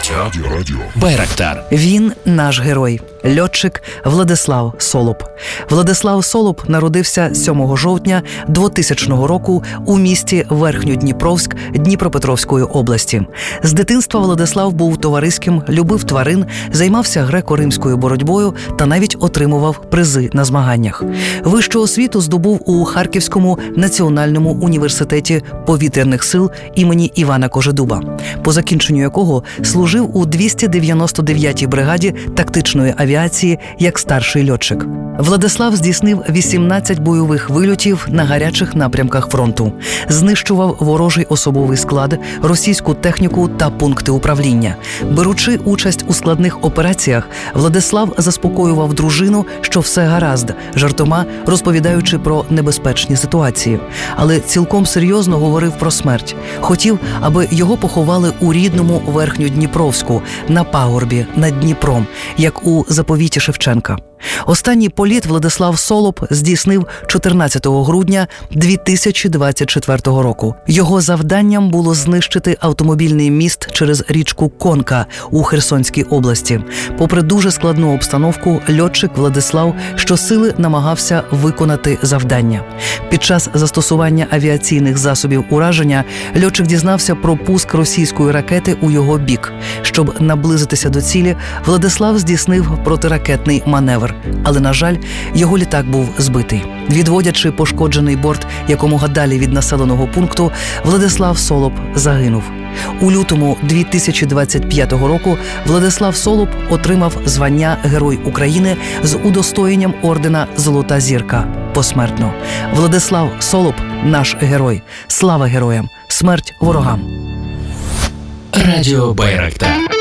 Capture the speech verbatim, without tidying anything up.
Радіо. Радіо. Байрактар. Він наш герой. Льотчик Владислав Солоб. Владислав Солоб народився сьомого жовтня двотисячного року у місті Верхньодніпровськ Дніпропетровської області. З дитинства Владислав був товариським, любив тварин, займався греко-римською боротьбою та навіть отримував призи на змаганнях. Вищу освіту здобув у Харківському національному університеті повітряних сил імені Івана Кожедуба, по закінченню якого служив у двісті дев'яносто дев'ятій бригаді тактичної авіації як старший льотчик. Владислав здійснив вісімнадцять бойових вильотів на гарячих напрямках фронту, знищував ворожий особовий склад, російську техніку та пункти управління. Беручи участь у складних операціях, Владислав заспокоював дружину, що все гаразд, жартома розповідаючи про небезпечні ситуації. Але цілком серйозно говорив про смерть. Хотів, аби його поховали у рідному Верхньодніпровську, на пагорбі над Дніпром, як у заповіті Шевченка. Останній політ Владислав Солоб здійснив чотирнадцятого грудня дві тисячі двадцять четвертого року. Його завданням було знищити автомобільний міст через річку Конка у Херсонській області. Попри дуже складну обстановку, льотчик Владислав щосили намагався виконати завдання. Під час застосування авіаційних засобів ураження льотчик дізнався про пуск російської ракети у його бік. Щоб наблизитися до цілі, Владислав здійснив протиракетний маневр. Але, на жаль, його літак був збитий. Відводячи пошкоджений борт якомога далі від населеного пункту, Владислав Солоб загинув. У лютому дві тисячі двадцять п'ятого року Владислав Солоб отримав звання Герой України з удостоєнням ордена «Золота зірка» посмертно. Владислав Солоб – наш герой. Слава героям! Смерть ворогам! Радіо Байрактар.